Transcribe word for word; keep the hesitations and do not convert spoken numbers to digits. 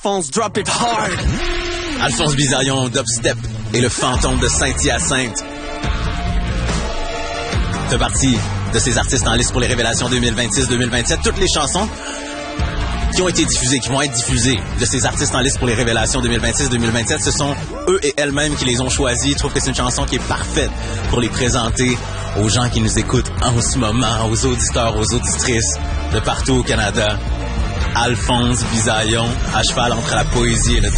Alphonse, drop it hard. Alphonse Bisaillon, dubstep et le fantôme de Saint-Hyacinthe. Fait partie de ces artistes en liste pour les révélations deux mille vingt-six deux mille vingt-sept. Toutes les chansons qui ont été diffusées, qui vont être diffusées de ces artistes en liste pour les révélations deux mille vingt-six deux mille vingt-sept, ce sont eux et elles-mêmes qui les ont choisis. Ils trouvent que c'est une chanson qui est parfaite pour les présenter aux gens qui nous écoutent en ce moment, aux auditeurs, aux auditrices de partout au Canada. Alphonse Bisaillon, à cheval entre la poésie et le